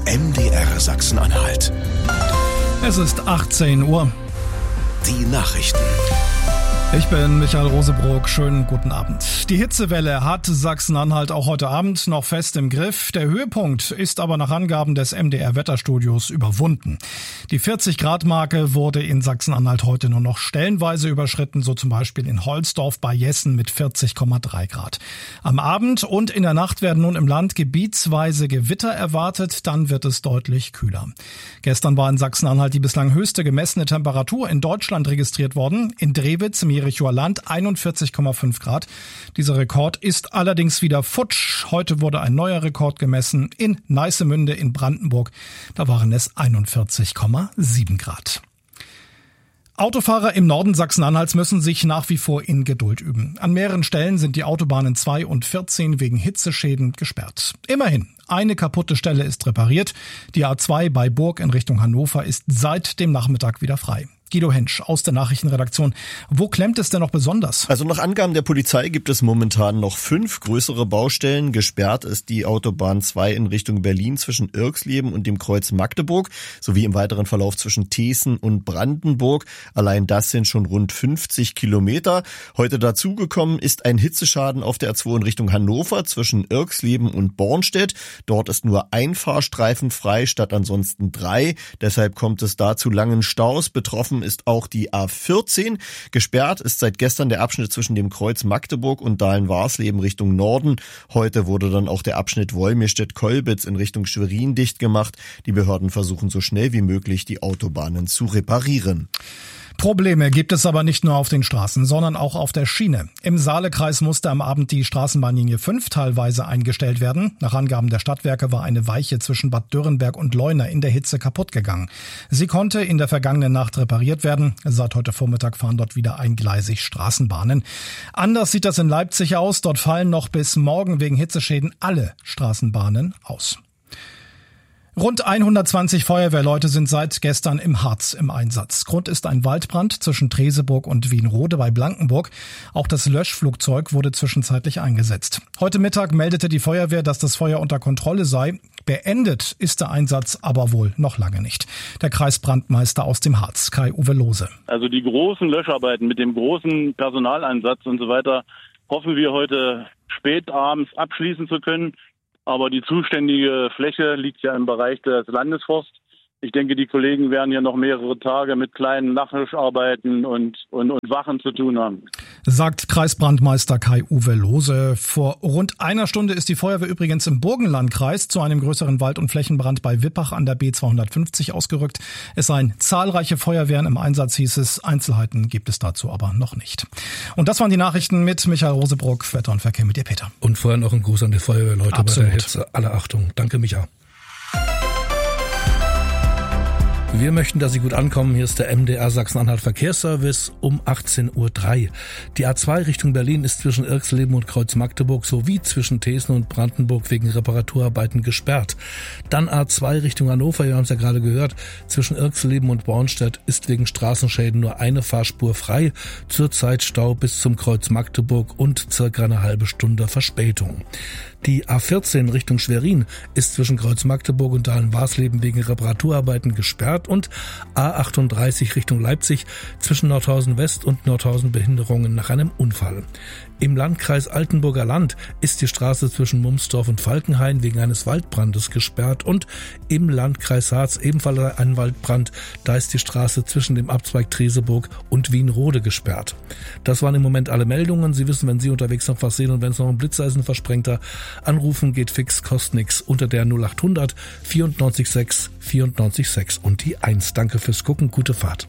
MDR Sachsen-Anhalt. Es ist 18 Uhr. Die Nachrichten. Ich bin Michael Rosebrock. Schönen guten Abend. Die Hitzewelle hat Sachsen-Anhalt auch heute Abend noch fest im Griff. Der Höhepunkt ist aber nach Angaben des MDR-Wetterstudios überwunden. Die 40-Grad-Marke wurde in Sachsen-Anhalt heute nur noch stellenweise überschritten, so zum Beispiel in Holzdorf bei Jessen mit 40,3 Grad. Am Abend und in der Nacht werden nun im Land gebietsweise Gewitter erwartet, dann wird es deutlich kühler. Gestern war in Sachsen-Anhalt die bislang höchste gemessene Temperatur in Deutschland registriert worden. In Drewitz im Jerichoer Land 41,5 Grad. Dieser Rekord ist allerdings wieder futsch. Heute wurde ein neuer Rekord gemessen in Neissemünde in Brandenburg. Da waren es 41,7 Grad. Autofahrer im Norden Sachsen-Anhalts müssen sich nach wie vor in Geduld üben. An mehreren Stellen sind die Autobahnen 2 und 14 wegen Hitzeschäden gesperrt. Immerhin, eine kaputte Stelle ist repariert. Die A2 bei Burg in Richtung Hannover ist seit dem Nachmittag wieder frei. Guido Hensch aus der Nachrichtenredaktion. Wo klemmt es denn noch besonders? Also nach Angaben der Polizei gibt es momentan noch 5 größere Baustellen. Gesperrt ist die Autobahn 2 in Richtung Berlin zwischen Irxleben und dem Kreuz Magdeburg, sowie im weiteren Verlauf zwischen Teeßen und Brandenburg. Allein das sind schon rund 50 Kilometer. Heute dazugekommen ist ein Hitzeschaden auf der A2 in Richtung Hannover zwischen Irxleben und Bornstedt. Dort ist nur ein Fahrstreifen frei statt ansonsten 3. Deshalb kommt es da zu langen Staus. Betroffen ist auch die A14. Gesperrt ist seit gestern der Abschnitt zwischen dem Kreuz Magdeburg und Dahlen-Warsleben Richtung Norden. Heute wurde dann auch der Abschnitt Wolmirstedt-Kolbitz in Richtung Schwerin dicht gemacht. Die Behörden versuchen so schnell wie möglich, die Autobahnen zu reparieren. Probleme gibt es aber nicht nur auf den Straßen, sondern auch auf der Schiene. Im Saalekreis musste am Abend die Straßenbahnlinie 5 teilweise eingestellt werden. Nach Angaben der Stadtwerke war eine Weiche zwischen Bad Dürrenberg und Leuna in der Hitze kaputt gegangen. Sie konnte in der vergangenen Nacht repariert werden. Seit heute Vormittag fahren dort wieder eingleisig Straßenbahnen. Anders sieht das in Leipzig aus. Dort fallen noch bis morgen wegen Hitzeschäden alle Straßenbahnen aus. Rund 120 Feuerwehrleute sind seit gestern im Harz im Einsatz. Grund ist ein Waldbrand zwischen Treseburg und Wienrode bei Blankenburg. Auch das Löschflugzeug wurde zwischenzeitlich eingesetzt. Heute Mittag meldete die Feuerwehr, dass das Feuer unter Kontrolle sei. Beendet ist der Einsatz aber wohl noch lange nicht. Der Kreisbrandmeister aus dem Harz, Kai-Uwe Lohse. Also die großen Löscharbeiten mit dem großen Personaleinsatz und so weiter hoffen wir heute spät abends abschließen zu können. Aber die zuständige Fläche liegt ja im Bereich des Landesforst. Ich denke, die Kollegen werden ja noch mehrere Tage mit kleinen Nachlöscharbeiten und Wachen zu tun haben. Sagt Kreisbrandmeister Kai-Uwe Lohse. Vor rund einer Stunde ist die Feuerwehr übrigens im Burgenlandkreis zu einem größeren Wald- und Flächenbrand bei Wippach an der B250 ausgerückt. Es seien zahlreiche Feuerwehren im Einsatz, hieß es. Einzelheiten gibt es dazu aber noch nicht. Und das waren die Nachrichten mit Michael Rosebrock. Wetter und Verkehr mit dir, Peter. Und vorher noch ein Gruß an die Feuerwehrleute. Absolut. Bei der Hitze. Alle Achtung. Danke, Micha. Wir möchten, dass Sie gut ankommen. Hier ist der MDR Sachsen-Anhalt Verkehrsservice um 18:03 Uhr. Die A2 Richtung Berlin ist zwischen Irxleben und Kreuz Magdeburg sowie zwischen Teeßen und Brandenburg wegen Reparaturarbeiten gesperrt. Dann A2 Richtung Hannover, wir haben es ja gerade gehört, zwischen Irxleben und Bornstedt ist wegen Straßenschäden nur eine Fahrspur frei. Zurzeit Stau bis zum Kreuz Magdeburg und circa eine halbe Stunde Verspätung. Die A14 Richtung Schwerin ist zwischen Kreuz Magdeburg und Dahlen-Warsleben wegen Reparaturarbeiten gesperrt und A38 Richtung Leipzig zwischen Nordhausen West und Nordhausen Behinderungen nach einem Unfall. Im Landkreis Altenburger Land ist die Straße zwischen Mumsdorf und Falkenhain wegen eines Waldbrandes gesperrt und im Landkreis Harz ebenfalls ein Waldbrand. Da ist die Straße zwischen dem Abzweig Treseburg und Wienrode gesperrt. Das waren im Moment alle Meldungen. Sie wissen, wenn Sie unterwegs noch was sehen und wenn es noch ein Blitzer ist, ein Versprengter, anrufen geht fix, kostet nix unter der 0800 94 6 94 6 und die 1. Danke fürs Gucken, gute Fahrt.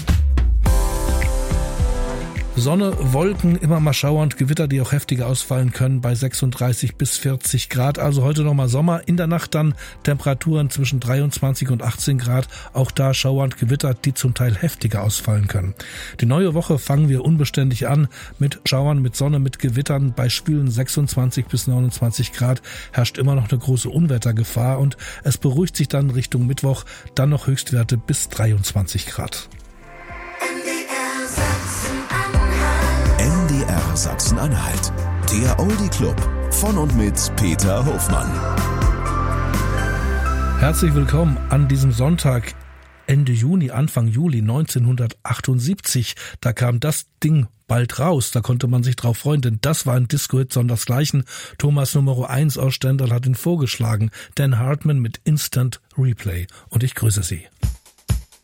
Sonne, Wolken, immer mal schauernd, Gewitter, die auch heftiger ausfallen können bei 36 bis 40 Grad. Also heute nochmal Sommer. In der Nacht dann Temperaturen zwischen 23 und 18 Grad. Auch da schauernd Gewitter, die zum Teil heftiger ausfallen können. Die neue Woche fangen wir unbeständig an mit Schauern, mit Sonne, mit Gewittern. Bei schwülen 26 bis 29 Grad herrscht immer noch eine große Unwettergefahr und es beruhigt sich dann Richtung Mittwoch, dann noch Höchstwerte bis 23 Grad. MDR Sachsen-Anhalt. Der Oldie Club von und mit Peter Hofmann. Herzlich willkommen an diesem Sonntag, Ende Juni, Anfang Juli 1978. Da kam das Ding bald raus, da konnte man sich drauf freuen, denn das war ein Disco-Hit sondersgleichen. Thomas Nummer 1 aus Stendal hat ihn vorgeschlagen, Dan Hartman mit Instant Replay. Und ich grüße Sie.